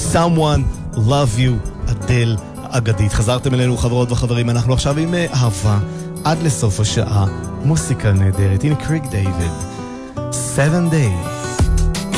Someone Love You, אדל האגדית. חזרתם אלינו חברות וחברים, אנחנו עכשיו עם אהבה עד לסוף השעה, מוסיקה נהדרת. הנה קריק דיוויד, 7 Days.